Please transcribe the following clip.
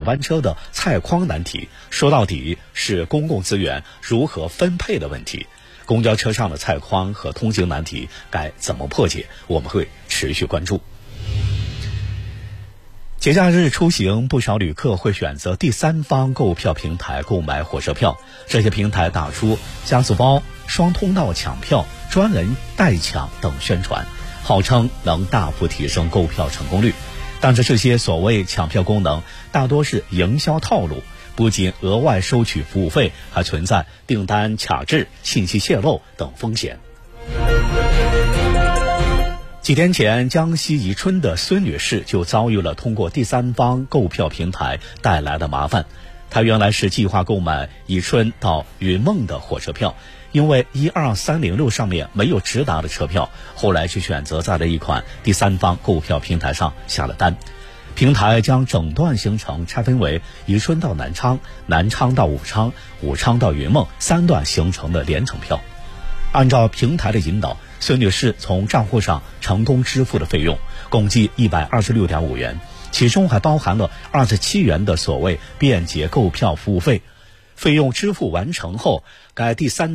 班车的菜筐难题，说到底是公共资源如何分配的问题。公交车上的菜筐和通行难题该怎么破解？我们会持续关注。节假日出行，不少旅客会选择第三方购票平台购买火车票，这些平台打出加速包、双通道抢票、专人代抢等宣传，号称能大幅提升购票成功率。但这些所谓抢票功能大多是营销套路，不仅额外收取服务费，还存在订单卡滞、信息泄露等风险。几天前，江西宜春的孙女士就遭遇了通过第三方购票平台带来的麻烦。她原来是计划购买宜春到云梦的火车票，因为12306上面没有直达的车票，后来却选择在了一款第三方购票平台上下了单。平台将整段行程拆分为宜春到南昌、南昌到武昌、武昌到云梦3段行程的连程票。按照平台的引导，孙女士从账户上成功支付的费用共计126.5元，其中还包含了27元的所谓便捷购票服务费。费用支付完成后，该第三